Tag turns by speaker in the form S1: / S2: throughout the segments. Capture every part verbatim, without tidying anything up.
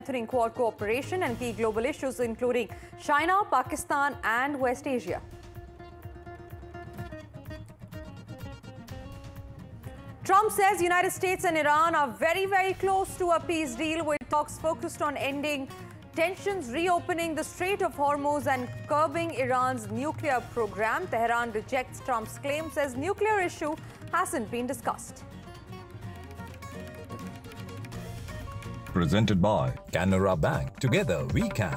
S1: strengthening Quad cooperation and key global issues including China, Pakistan and West Asia. Trump says United States and Iran are very, very close to a peace deal with talks focused on ending tensions, reopening the Strait of Hormuz and curbing Iran's nuclear program. Tehran rejects Trump's claim, says nuclear issue hasn't been discussed.
S2: Presented by Canara Bank. Together we can.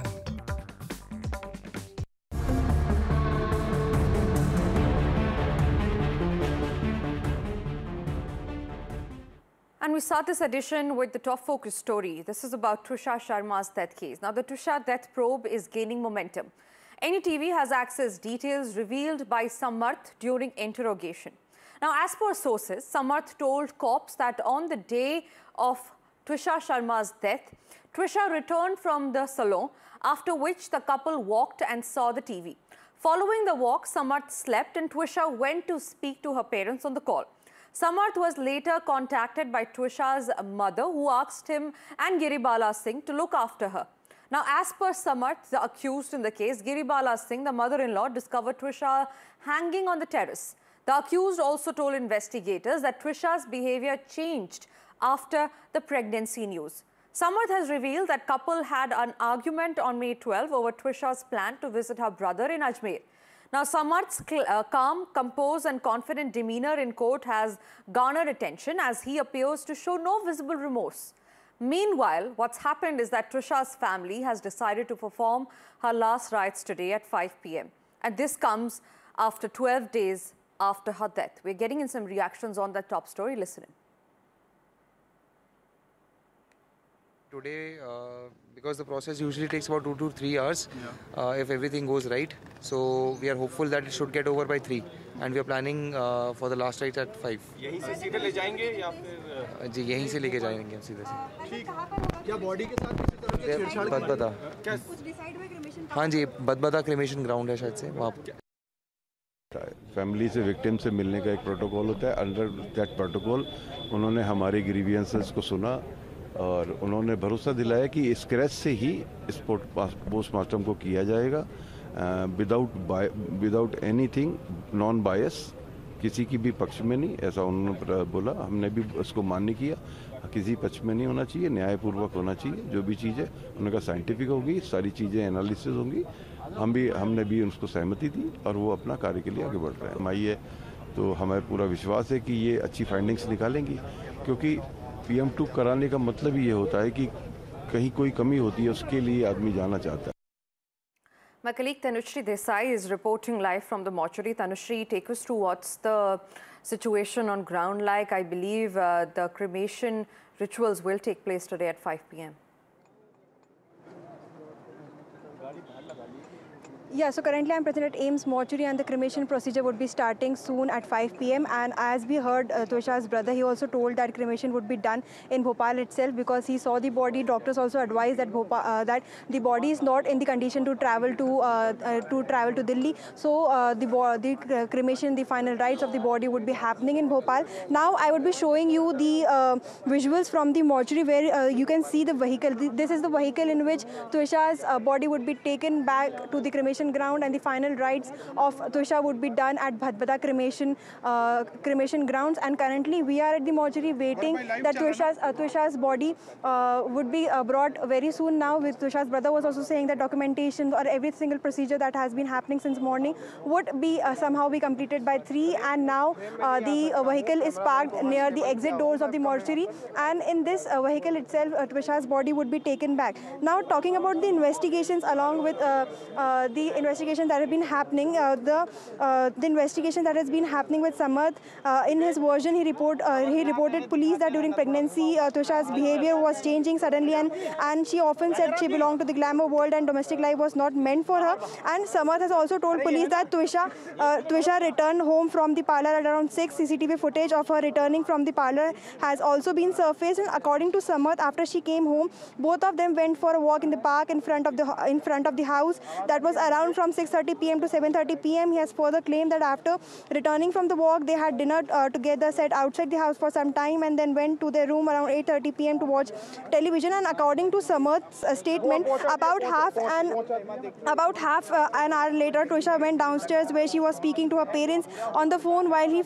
S1: And we start this edition with the top focus story. This is about Trisha Sharma's death case. Now, the Trisha death probe is gaining momentum. N D T V has accessed details revealed by Samarth during interrogation. Now, as per sources, Samarth told cops that on the day of Trisha Sharma's death, Trisha returned from the salon, after which the couple walked and saw the T V. Following the walk, Samarth slept and Trisha went to speak to her parents on the call. Samarth was later contacted by Trisha's mother, who asked him and Giribala Singh to look after her. Now, as per Samarth, the accused in the case, Giribala Singh, the mother-in-law, discovered Trisha hanging on the terrace. The accused also told investigators that Trisha's behavior changed after the pregnancy news. Samarth has revealed that couple had an argument on May twelfth over Trisha's plan to visit her brother in Ajmer. Now, Samarth's uh, calm, composed and confident demeanor in court has garnered attention as he appears to show no visible remorse. Meanwhile, what's happened is that Trisha's family has decided to perform her last rites today at five p m And this comes after twelve days after her death. We're getting in some reactions on that top story. Listen in.
S3: Today, uh, because the process usually takes about two to three hours, yeah. uh, if everything goes right. So we are hopeful that it should get over by three, and we are planning uh, for the last rite at five.
S4: यहीं से सीधे ले जाएंगे या फिर
S3: जी यहीं से लेके जाएंगे सीधे से.
S4: ठीक. क्या बॉडी के साथ किसी तरह की छेड़छाड़ की?
S3: बदबदा.
S4: कुछ डिसाइड हुआ क्रिमेशन?
S3: हाँ जी, बदबदा क्रिमेशन ग्राउंड है शायद से वहाँ.
S5: फैमिली से विक्टिम से मिलने का एक प्रोटोकॉल होता है. अंडर दैट प्रोटोकॉल उन्होंने हमारे ग्रीवियंसेस को सुना और उन्होंने भरोसा दिलाया कि स्क्रैच से ही इस पोस्टमार्टम को किया जाएगा विदाउट विदाउट एनीथिंग, नॉन बायस, किसी की भी पक्ष में नहीं, ऐसा उन्होंने बोला. हमने भी उसको मान्य किया, किसी पक्ष में नहीं होना चाहिए, न्यायपूर्वक होना चाहिए. जो भी चीज़ें उनका साइंटिफिक होगी, सारी चीज़ें एनालिसिस होंगी. हम भी हमने भी उनको सहमति दी और वो अपना कार्य के लिए आगे बढ़ रहे हैं. माई है तो हमें पूरा विश्वास है कि ये अच्छी फाइंडिंग्स निकालेंगी, क्योंकि पी एम टू कराने का मतलब ही ये होता है कि कहीं कोई कमी होती है, उसके लिए आदमी जाना चाहता है.
S1: My colleague Tanushri Desai is reporting live from the mortuary. Tanushri, take us through what's the situation on ground like. I believe uh, the cremation rituals will take place today at five p m
S6: Yeah, so currently I'm present at AIIMS mortuary and the cremation procedure would be starting soon at five p m And as we heard uh, Trisha's brother, he also told that cremation would be done in Bhopal itself because he saw the body. Doctors also advised that Bhopal, uh, that the body is not in the condition to travel to uh, uh, to travel to Delhi. So uh, the the cremation, the final rites of the body would be happening in Bhopal. Now I would be showing you the uh, visuals from the mortuary where uh, you can see the vehicle. This is the vehicle in which Trisha's uh, body would be taken back to the cremation ground, and the final rites of Trisha would be done at Bhadbada cremation uh, cremation grounds. And currently we are at the mortuary waiting that Trisha's uh, Trisha's body uh, would be uh, brought very soon. Now, with Trisha's brother was also saying that documentation or every single procedure that has been happening since morning would be uh, somehow be completed by three. And now uh, the uh, vehicle is parked near the exit doors of the mortuary, and in this uh, vehicle itself uh, Trisha's body would be taken back. Now, talking about the investigations along with uh, uh, the investigation that has been happening, uh, the uh, the investigation that has been happening with Samarth, uh, in his version, he report uh, he reported police that during pregnancy, uh, Trisha's behavior was changing suddenly, and and she often said she belonged to the glamour world and domestic life was not meant for her. And Samarth has also told police that Trisha uh, Trisha returned home from the parlor at around six. C C T V footage of her returning from the parlor has also been surfaced, and according to Samarth, after she came home, both of them went for a walk in the park in front of the in front of the house. That was around around from six thirty p m to seven thirty p m He has further claimed that after returning from the walk, they had dinner uh, together, sat outside the house for some time, and then went to their room around eight thirty p m to watch television. And according to Samarth's uh, statement, about half an about half uh, an hour later, Trisha went downstairs where she was speaking to her parents on the phone while he